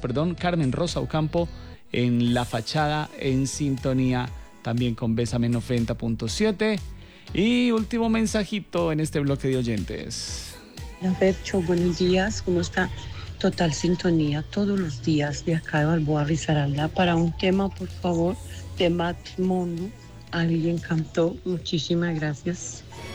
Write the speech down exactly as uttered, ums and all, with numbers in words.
perdón, Carmen Rosa Ocampo en La Fachada, en sintonía también con Bésame noventa punto siete. Y último mensajito en este bloque de oyentes. Hola, Fercho, buenos días, ¿cómo está? Total sintonía todos los días de acá de Balboa, Risaralda, para un tema, por favor, de matrimonio. Alguien cantó, muchísimas gracias.